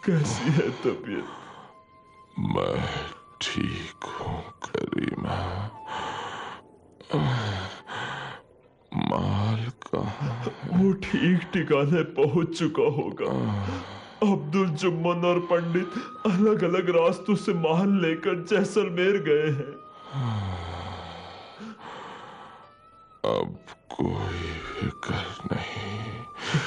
कैसी है तबीयत? मैं ठीक हूँ करीमा। माल कहाँ है? वो ठीक ठिकाने पहुंच चुका होगा। अब्दुल जुम्मन और पंडित अलग अलग रास्तों से माल लेकर जैसलमेर गए हैं। अब कोई फिक्र नहीं।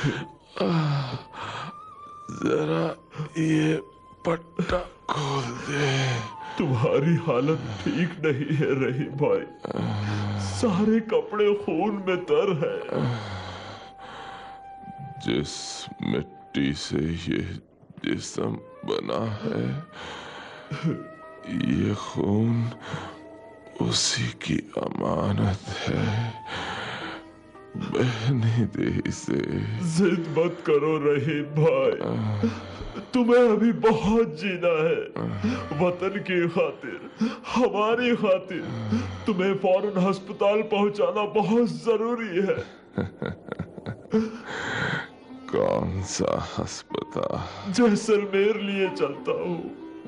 जरा ये पट्टा खोल दे। तुम्हारी हालत ठीक नहीं है रहीम भाई। सारे कपड़े खून में तर है। जिस मिट्टी से ये जिस्म बना है, ये खून उसी की अमानत है। बहने दे इसे। जिद मत करो रहीम भाई, तुम्हें अभी बहुत जीना है। वतन की खातिर, हमारी खातिर तुम्हें फौरन अस्पताल पहुंचाना बहुत जरूरी है। कौन सा अस्पताल? जैसलमेर लिए चलता हूँ।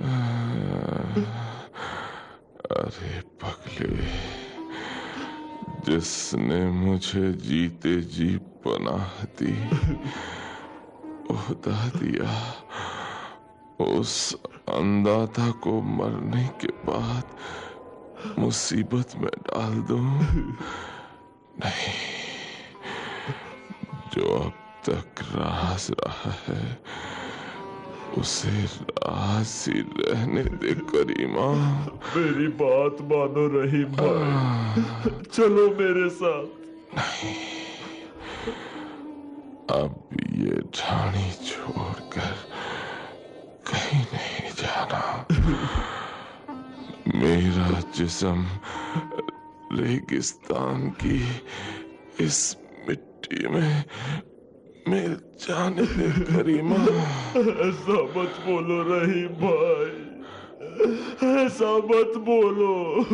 अरे पगले, जिसने मुझे जीते जी पनाह दी, ओहदा दिया, उस अंदाता को मरने के बाद मुसीबत में डाल दूं? नहीं, जो अब तक राज रहा है उसे राज ही रहने दे करीमा। मेरी बात मानो रहीम भाई, चलो मेरे साथ। नहीं, अब ये ढाणी छोड़कर कहीं नहीं जाना। मेरा जिस्म रेगिस्तान की इस मिट्टी में मिल जाने दे करीमा। ऐसा मत बोलो रहीम भाई, ऐसा मत बोलो।